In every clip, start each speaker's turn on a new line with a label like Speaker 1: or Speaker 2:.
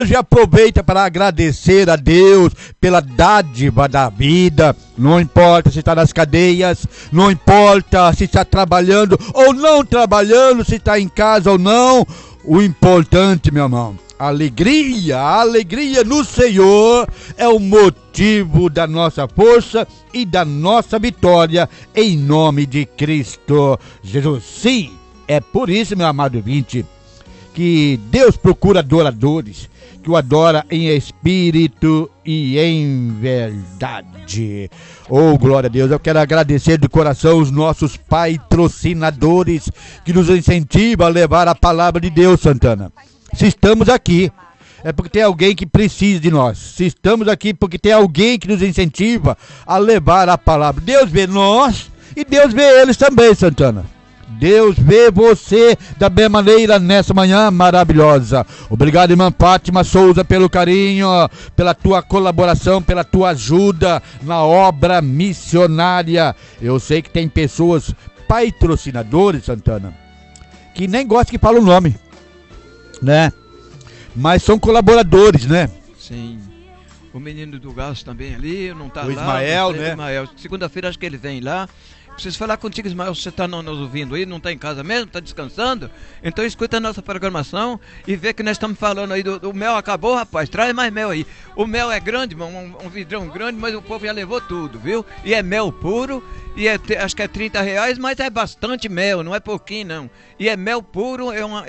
Speaker 1: Hoje aproveita para agradecer a Deus pela dádiva da vida. Não importa se está nas cadeias, não importa se está trabalhando ou não trabalhando, se está em casa ou não. O importante, meu irmão, a alegria no Senhor é o motivo da nossa força e da nossa vitória em nome de Cristo Jesus. Sim, é por isso, meu amado ouvinte, que Deus procura adoradores que o adora em espírito e em verdade. Oh, glória a Deus, eu quero agradecer de coração os nossos patrocinadores que nos incentivam a levar a palavra de Deus, Santana. Se estamos aqui, é porque tem alguém que precisa de nós. Se estamos aqui, porque tem alguém que nos incentiva a levar a palavra. Deus vê nós e Deus vê eles também, Santana. Deus vê você da mesma maneira nessa manhã maravilhosa. Obrigado, irmã Fátima Souza, pelo carinho, pela tua colaboração, pela tua ajuda na obra missionária. Eu sei que tem pessoas, patrocinadores, Santana, que nem gostam que fale o nome, né? Mas são colaboradores, né?
Speaker 2: Sim. O menino do Gás também ali, não tá lá.
Speaker 1: O Ismael, né?
Speaker 2: Ismael. Segunda-feira acho que ele vem lá. Preciso falar contigo, Ismael, você está nos ouvindo aí, não está em casa mesmo, está descansando? Então escuta a nossa programação e vê que nós estamos falando aí do mel. Acabou, rapaz, traz mais mel aí. O mel é grande, um vidrão grande, mas o povo já levou tudo, viu? E é mel puro, e acho que é R$30, mas é bastante mel, não é pouquinho não. E é mel puro,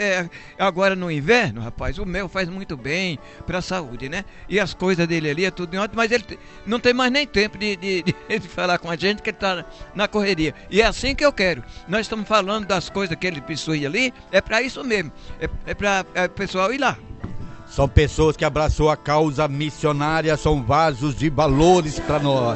Speaker 2: agora no inverno, rapaz, o mel faz muito bem para a saúde, né? E as coisas dele ali é tudo em ordem, mas ele não tem mais nem tempo de falar com a gente, que ele está na correria. E é assim que eu quero. Nós estamos falando das coisas que ele possui ali, é para isso mesmo, é para o pessoal ir lá.
Speaker 1: São pessoas que abraçou a causa missionária, são vasos de valores para nós.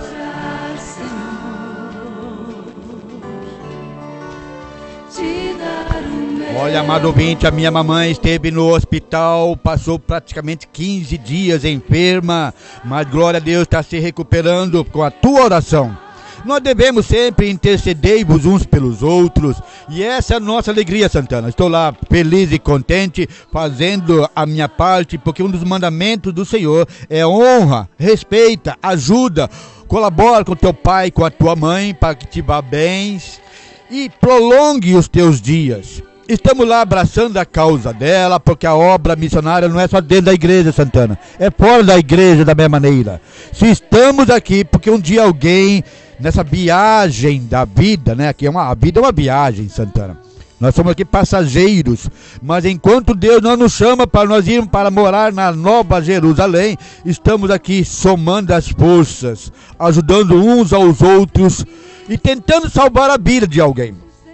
Speaker 1: Olha, amado ouvinte, a minha mamãe esteve no hospital, passou praticamente 15 dias enferma, mas glória a Deus, está se recuperando com a tua oração. Nós devemos sempre interceder-vos uns pelos outros, e essa é a nossa alegria, Santana. Estou lá feliz e contente, fazendo a minha parte, porque um dos mandamentos do Senhor é honra, respeita, ajuda, colabora com teu pai, com a tua mãe, para que te vá bem e prolongue os teus dias. Estamos lá abraçando a causa dela, porque a obra missionária não é só dentro da igreja, Santana, é fora da igreja da mesma maneira. Se estamos aqui, porque um dia alguém, nessa viagem da vida, né, que a vida é uma viagem, Santana, nós somos aqui passageiros, mas enquanto Deus não nos chama para nós irmos para morar na Nova Jerusalém, estamos aqui somando as forças, ajudando uns aos outros e tentando salvar a vida de alguém.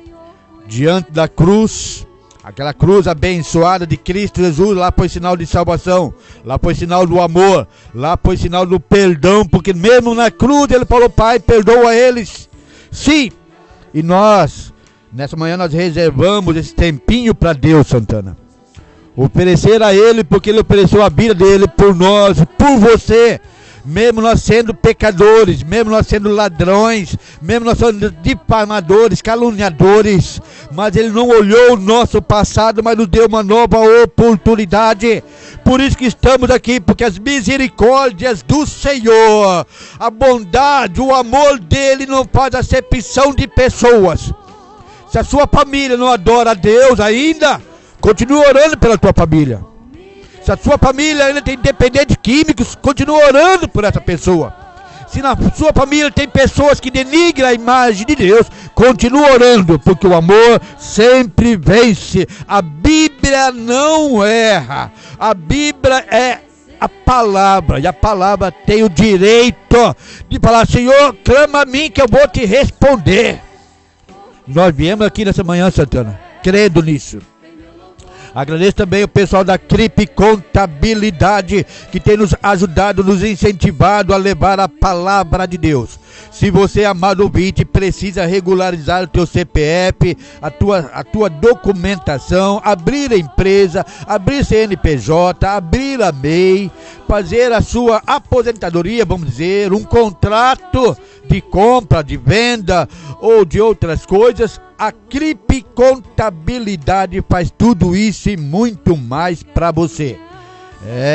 Speaker 1: Diante da cruz, aquela cruz abençoada de Cristo Jesus, lá foi sinal de salvação, lá foi sinal do amor, lá foi sinal do perdão, porque mesmo na cruz ele falou: Pai, perdoa eles. Sim, e nós, nessa manhã nós reservamos esse tempinho para Deus, Santana. Oferecer a Ele, porque Ele ofereceu a vida dele por nós, por você. Mesmo nós sendo pecadores, mesmo nós sendo ladrões, mesmo nós sendo difamadores, caluniadores, mas Ele não olhou o nosso passado, mas nos deu uma nova oportunidade. Por isso que estamos aqui, porque as misericórdias do Senhor, a bondade, o amor dele não faz acepção de pessoas. Se a sua família não adora a Deus ainda, continue orando pela tua família. Se a sua família ainda tem dependentes químicos, continue orando por essa pessoa. Se na sua família tem pessoas que denigram a imagem de Deus, continue orando, porque o amor sempre vence. A Bíblia não erra. A Bíblia é a palavra, e a palavra tem o direito de falar: Senhor, clama a mim que eu vou te responder. Nós viemos aqui nessa manhã, Santana, crendo nisso. Agradeço também o pessoal da CRIP Contabilidade, que tem nos ajudado, nos incentivado a levar a palavra de Deus. Se você, amado ouvinte, precisa regularizar o teu CPF, a tua documentação, abrir a empresa, abrir CNPJ, abrir a MEI, fazer a sua aposentadoria, vamos dizer, um contrato de compra, de venda ou de outras coisas, a CRIP Contabilidade faz tudo isso e muito mais para você.